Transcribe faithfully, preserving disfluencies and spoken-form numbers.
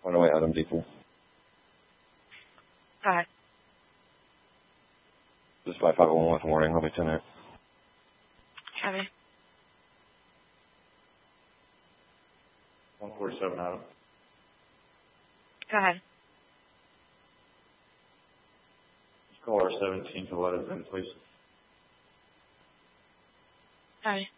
one oh eight Adam D four. Go ahead. This is five five one one for morning. I'll be ten eight. Copy. one forty-seven Adam. Go ahead. Call our seventeen to let us in, please. Copy.